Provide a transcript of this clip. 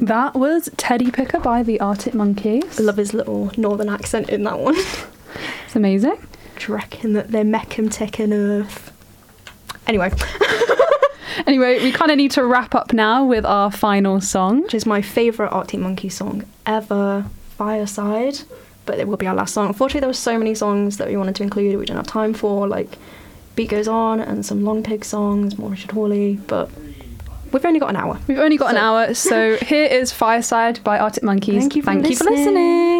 That was Teddy Picker by the Arctic Monkeys. I love his little northern accent in that one. It's amazing. Do you reckon that they're Meckham taking Earth? Anyway. Anyway, we kind of need to wrap up now with our final song. Which is my favourite Arctic Monkeys song ever, Fireside. But it will be our last song. Unfortunately, there were so many songs that we wanted to include we didn't have time for, like Beat Goes On and some Long Pig songs, more Richard Hawley, but we've only got an hour. We've only got an hour, so here is Fireside by Arctic Monkeys. Thank you for listening. listening.